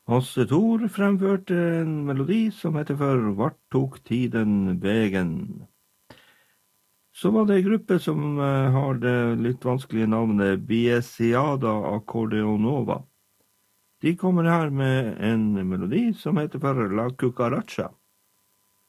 Hasse Thor fremførte en melodi som heter for Vart tok tiden vegen. Så var det en gruppe som har det litt vanskelige navnet Biesiada Accordeonova. De kommer her med en melodi som heter for La Cucaracha.